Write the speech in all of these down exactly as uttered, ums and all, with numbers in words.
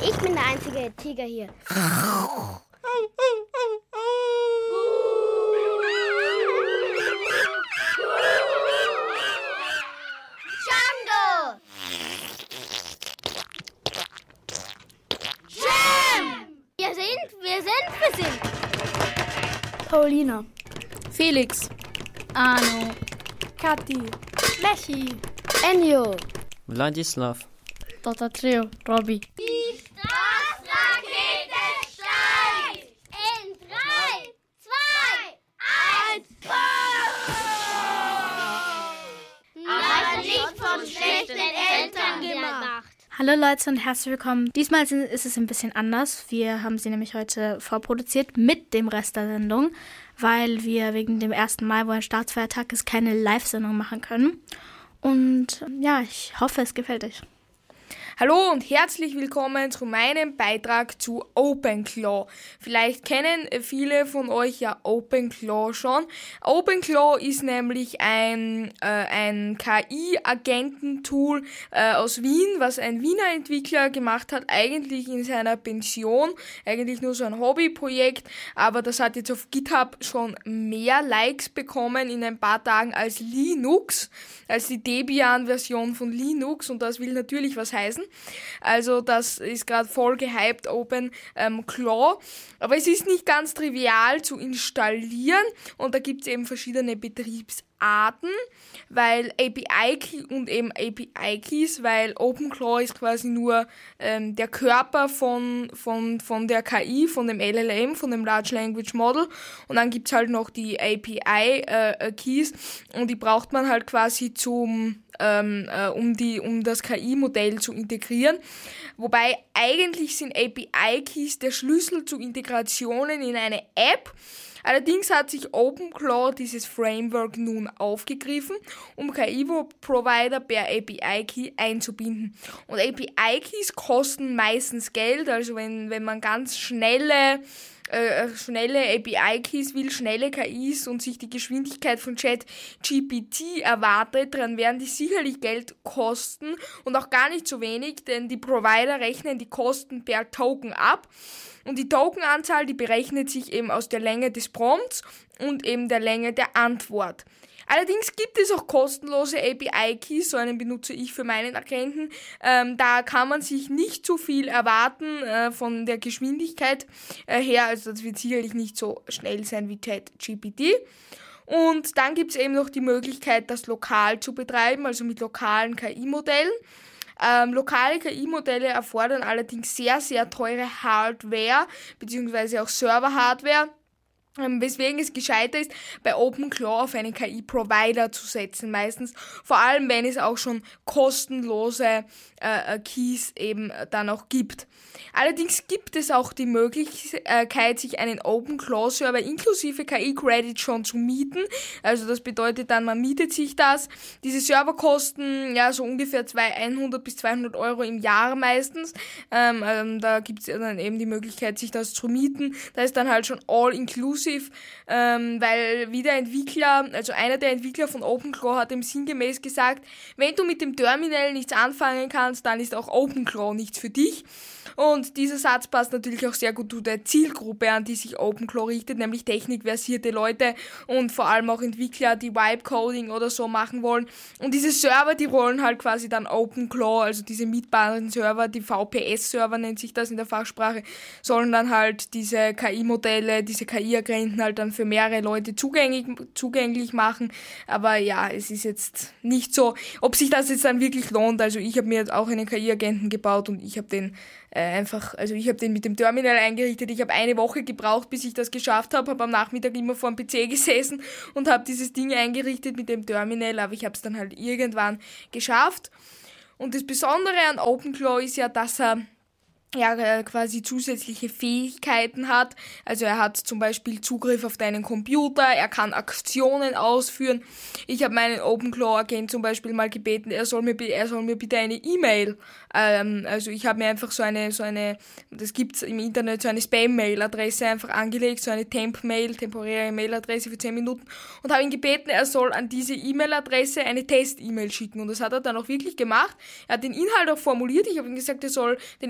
Ich bin der einzige Tiger hier. Django! Jam! Wir sind, wir sind, wir sind. Paulina. Felix. Arno. Kathi. Lechi. Enjo. Wladislav. Doktor Trio. Robby. Die Starrakete steigt! In drei, zwei, eins, aber nicht von schlechten Eltern gemacht. Hallo Leute und herzlich willkommen. Diesmal ist es ein bisschen anders. Wir haben sie nämlich heute vorproduziert mit dem Rest der Sendung, weil wir wegen dem ersten Mai, wo ein Staatsfeiertag ist, keine Live-Sendung machen können. Und ja, ich hoffe, es gefällt euch. Hallo und herzlich willkommen zu meinem Beitrag zu OpenClaw. Vielleicht kennen viele von euch ja OpenClaw schon. OpenClaw ist nämlich ein, äh, ein K I-Agententool äh, aus Wien, was ein Wiener Entwickler gemacht hat, eigentlich in seiner Pension, eigentlich nur so ein Hobbyprojekt, aber das hat jetzt auf GitHub schon mehr Likes bekommen in ein paar Tagen als Linux, als die Debian-Version von Linux, und das will natürlich was heißen. Also das ist gerade voll gehypt, OpenClaw. Ähm, Aber es ist nicht ganz trivial zu installieren, und da gibt es eben verschiedene Betriebsarten, weil A P I-Key und eben A P I-Keys, weil OpenClaw ist quasi nur ähm, der Körper von, von, von der K I, von dem L L M, von dem Large Language Model, und dann gibt es halt noch die A P I-Keys äh, und die braucht man halt quasi zum Ähm, äh, um, die, um das K I-Modell zu integrieren. Wobei eigentlich sind A P I-Keys der Schlüssel zu Integrationen in eine App. Allerdings hat sich OpenClaw dieses Framework nun aufgegriffen, um K I-Provider per A P I-Key einzubinden. Und A P I-Keys kosten meistens Geld, also wenn, wenn man ganz schnelle Äh, schnelle A P I-Keys will, schnelle K Is und sich die Geschwindigkeit von ChatGPT erwartet, dann werden die sicherlich Geld kosten, und auch gar nicht so wenig, denn die Provider rechnen die Kosten per Token ab, und die Tokenanzahl, die berechnet sich eben aus der Länge des Prompts und eben der Länge der Antwort. Allerdings gibt es auch kostenlose A P I-Keys, so einen benutze ich für meinen Agenten. Ähm, da kann man sich nicht zu viel erwarten äh, von der Geschwindigkeit äh, her, also das wird sicherlich nicht so schnell sein wie ChatGPT. Und dann gibt es eben noch die Möglichkeit, das lokal zu betreiben, also mit lokalen K I-Modellen. Ähm, lokale K I-Modelle erfordern allerdings sehr, sehr teure Hardware, beziehungsweise auch Server-Hardware, weswegen es gescheiter ist, bei OpenClaw auf einen K I-Provider zu setzen, meistens, vor allem wenn es auch schon kostenlose äh, Keys eben dann auch gibt. Allerdings gibt es auch die Möglichkeit, sich einen OpenClaw-Server inklusive K I-Credit schon zu mieten. Also das bedeutet dann, man mietet sich das. Diese Server kosten ja so ungefähr hundert bis zweihundert Euro im Jahr meistens. Ähm, ähm, da gibt es dann eben die Möglichkeit, sich das zu mieten. Da ist dann halt schon all-inclusive, ähm, weil wie der Entwickler, also einer der Entwickler von OpenClaw hat ihm sinngemäß gesagt, wenn du mit dem Terminal nichts anfangen kannst, dann ist auch OpenClaw nichts für dich. Und dieser Satz passt natürlich auch sehr gut zu der Zielgruppe, an die sich OpenClaw richtet, nämlich technikversierte Leute und vor allem auch Entwickler, die Vibe-Coding oder so machen wollen. Und diese Server, die rollen halt quasi dann OpenClaw, also diese mietbaren Server, die V P S-Server nennt sich das in der Fachsprache, sollen dann halt diese K I-Modelle, diese K I-Agenten halt dann für mehrere Leute zugänglich, zugänglich machen. Aber ja, es ist jetzt nicht so, ob sich das jetzt dann wirklich lohnt. Also ich habe mir jetzt auch einen K I-Agenten gebaut und ich habe den äh, einfach, also ich habe den mit dem Terminal eingerichtet. Ich habe eine Woche gebraucht, bis ich das geschafft habe, habe am Nachmittag immer vor dem P C gesessen und habe dieses Ding eingerichtet mit dem Terminal, aber ich habe es dann halt irgendwann geschafft. Und das Besondere an OpenClaw ist ja, dass er ja quasi zusätzliche Fähigkeiten hat. Also er hat zum Beispiel Zugriff auf deinen Computer, er kann Aktionen ausführen. Ich habe meinen OpenClaw-Agent zum Beispiel mal gebeten, er soll mir, er soll mir bitte eine E-Mail, ähm, also ich habe mir einfach so eine, so eine, das gibt's im Internet, so eine Spam-Mail-Adresse einfach angelegt, so eine Temp-Mail, temporäre Mail-Adresse für zehn Minuten, und habe ihn gebeten, er soll an diese E-Mail-Adresse eine Test-E-Mail schicken, und das hat er dann auch wirklich gemacht. Er hat den Inhalt auch formuliert, ich habe ihm gesagt, er soll den Inhalt über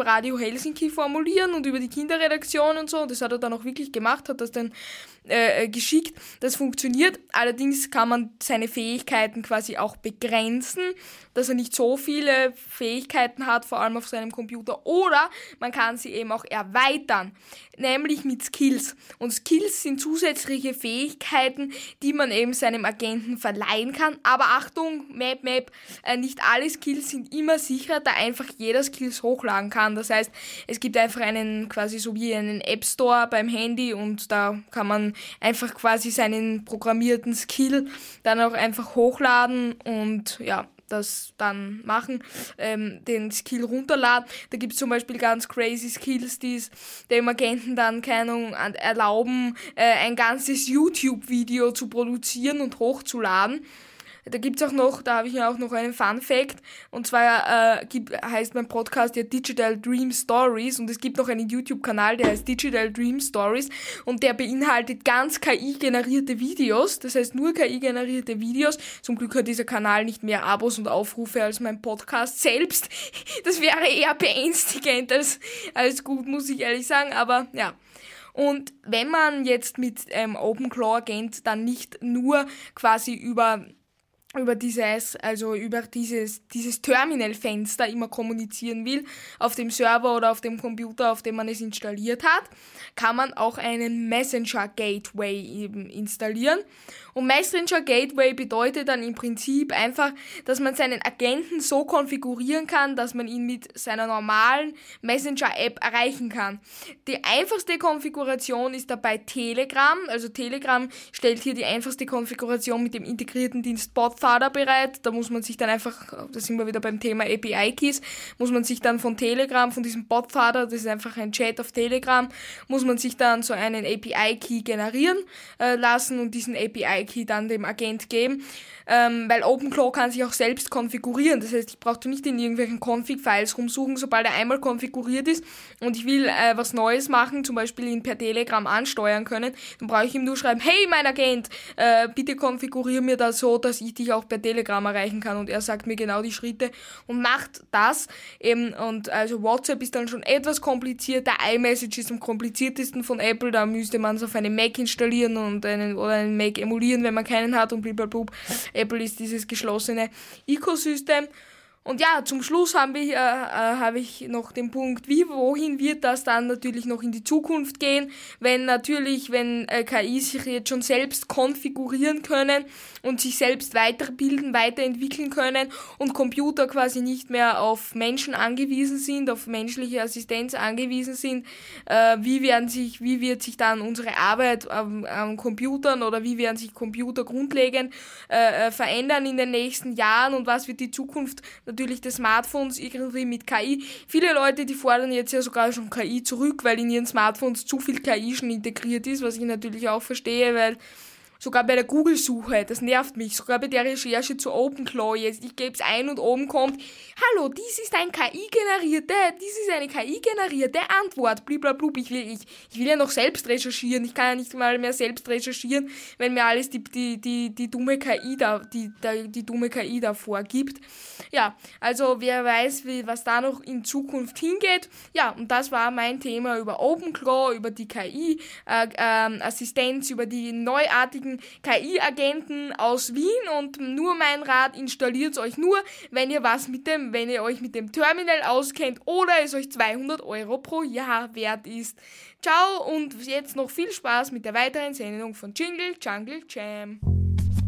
Radio Helsinki formulieren und über die Kinderredaktion und so. Das hat er dann auch wirklich gemacht, hat das dann äh, geschickt. Das funktioniert. Allerdings kann man seine Fähigkeiten quasi auch begrenzen, dass er nicht so viele Fähigkeiten hat, vor allem auf seinem Computer. Oder man kann sie eben auch erweitern, nämlich mit Skills. Und Skills sind zusätzliche Fähigkeiten, die man eben seinem Agenten verleihen kann. Aber Achtung, Map, Map, äh, nicht alle Skills sind immer sicher, da einfach jeder Skills hochladen kann. Das heißt, es gibt einfach einen, quasi so wie einen App Store beim Handy und da kann man einfach quasi seinen programmierten Skill dann auch einfach hochladen und ja, das dann machen, ähm, den Skill runterladen. Da gibt es zum Beispiel ganz crazy Skills, die es dem Agenten dann, keine Ahnung, erlauben, äh, ein ganzes YouTube-Video zu produzieren und hochzuladen. Da gibt's auch noch, da habe ich ja auch noch einen Fun Fact, und zwar äh, gibt, heißt mein Podcast ja Digital Dream Stories und es gibt noch einen YouTube-Kanal, der heißt Digital Dream Stories und der beinhaltet ganz K I-generierte Videos, das heißt nur K I-generierte Videos. Zum Glück hat dieser Kanal nicht mehr Abos und Aufrufe als mein Podcast selbst. Das wäre eher beängstigend als, als gut, muss ich ehrlich sagen, aber ja. Und wenn man jetzt mit ähm, OpenClaw Agent dann nicht nur quasi über über dieses, also über dieses, dieses Terminalfenster immer kommunizieren will, auf dem Server oder auf dem Computer, auf dem man es installiert hat, kann man auch einen Messenger Gateway eben installieren. Und Messenger Gateway bedeutet dann im Prinzip einfach, dass man seinen Agenten so konfigurieren kann, dass man ihn mit seiner normalen Messenger-App erreichen kann. Die einfachste Konfiguration ist dabei Telegram. Also Telegram stellt hier die einfachste Konfiguration mit dem integrierten Dienst Podfather bereit. Da muss man sich dann einfach, da sind wir wieder beim Thema A P I-Keys, muss man sich dann von Telegram, von diesem Podfather, das ist einfach ein Chat auf Telegram, muss man sich dann so einen A P I-Key generieren äh, lassen und diesen A P I Key dann dem Agent geben, ähm, weil OpenClaw kann sich auch selbst konfigurieren. Das heißt, ich brauche nicht in irgendwelchen Config-Files rumsuchen, sobald er einmal konfiguriert ist und ich will äh, was Neues machen, zum Beispiel ihn per Telegram ansteuern können, dann brauche ich ihm nur schreiben, hey mein Agent, äh, bitte konfiguriere mir das so, dass ich dich auch per Telegram erreichen kann und er sagt mir genau die Schritte und macht das eben. Und also WhatsApp ist dann schon etwas komplizierter, iMessage ist am kompliziertesten von Apple, da müsste man es auf einem Mac installieren und einen, oder einen Mac emulieren, wenn man keinen hat und blablabla. Apple ist dieses geschlossene Ökosystem. Und ja, zum Schluss haben wir, äh, äh, habe ich noch den Punkt, wie, wohin wird das dann natürlich noch in die Zukunft gehen, wenn natürlich, wenn äh, K I sich jetzt schon selbst konfigurieren können und sich selbst weiterbilden, weiterentwickeln können und Computer quasi nicht mehr auf Menschen angewiesen sind, auf menschliche Assistenz angewiesen sind, äh, wie werden sich, wie wird sich dann unsere Arbeit am, am Computern oder wie werden sich Computer grundlegend äh, verändern in den nächsten Jahren und was wird die Zukunft natürlich des Smartphones irgendwie mit K I. Viele Leute, die fordern jetzt ja sogar schon K I zurück, weil in ihren Smartphones zu viel K I schon integriert ist, was ich natürlich auch verstehe, weil sogar bei der Google-Suche, das nervt mich, sogar bei der Recherche zu OpenClaw jetzt, ich gebe es ein und oben kommt, hallo, dies ist ein K I-generierte, dies ist eine K I-generierte Antwort, blablabla, ich will, ich, ich will ja noch selbst recherchieren, ich kann ja nicht mal mehr selbst recherchieren, wenn mir alles die, die, die, die dumme K I da, die, die, die dumme K I da vorgibt. Ja, also wer weiß, wie, was da noch in Zukunft hingeht. Ja, und das war mein Thema über OpenClaw, über die K I-Assistenz, äh, ähm, über die neuartigen K I-Agenten aus Wien und nur mein Rat, installiert euch nur, wenn ihr was mit dem, wenn ihr euch mit dem Terminal auskennt oder es euch zweihundert Euro pro Jahr wert ist. Ciao und jetzt noch viel Spaß mit der weiteren Sendung von Jingle Jungle Jam.